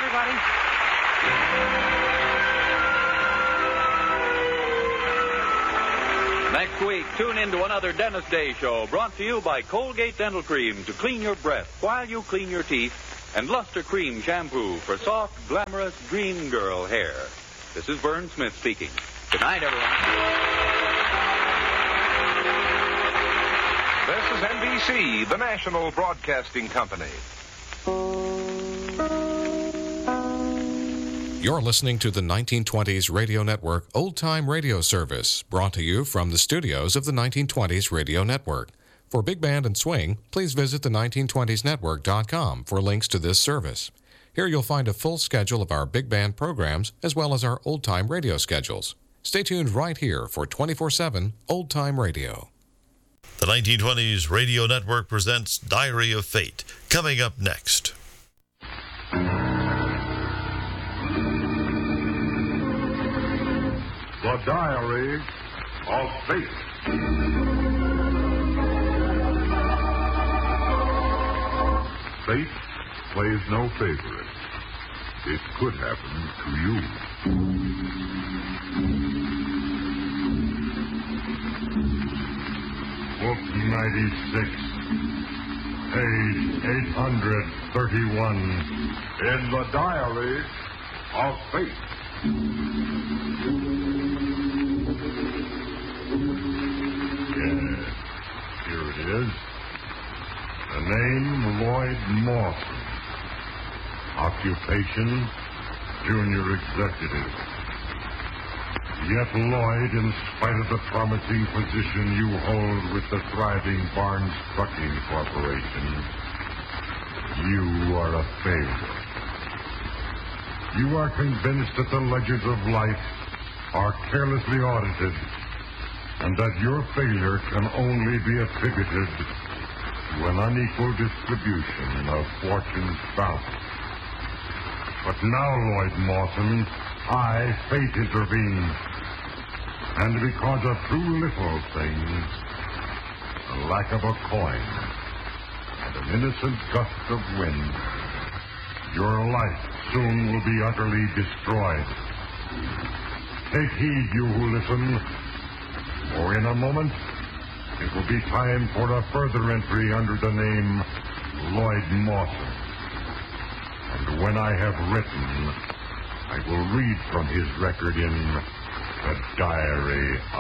everybody. Next week, tune in to another Dennis Day Show, brought to you by Colgate Dental Cream to clean your breath while you clean your teeth, and Luster Cream Shampoo for soft, glamorous, dream girl hair. This is Vern Smith speaking. Good night, everyone. This is NBC, the national broadcasting company. You're listening to the 1920s Radio Network Old Time Radio Service, brought to you from the studios of the 1920s Radio Network. For Big Band and Swing, please visit the 1920snetwork.com for links to this service. Here you'll find a full schedule of our big band programs as well as our old-time radio schedules. Stay tuned right here for 24/7 old-time radio. The 1920s Radio Network presents Diary of Fate, coming up next. The Diary of Fate. Fate plays no favorites. It could happen to you. Book 96, page 831, in the Diary of Fate. Yes, here it is. The name, Lloyd Mawson. Occupation, junior executive. Yet, Lloyd, in spite of the promising position you hold with the thriving Barnes Trucking Corporation, you are a failure. You are convinced that the ledgers of life are carelessly audited, and that your failure can only be attributed to an unequal distribution of fortune's bounty. But now, Lloyd Mawson, fate intervenes, and because of two little things, the lack of a coin and an innocent gust of wind, your life soon will be utterly destroyed. Take heed, you who listen, for in a moment it will be time for a further entry under the name Lloyd Mawson. And when I have written, I will read from his record in the Diary